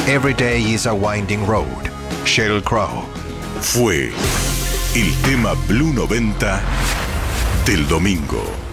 Every day is a winding road. Sheryl Crow. Fue el tema Blue 90 del domingo.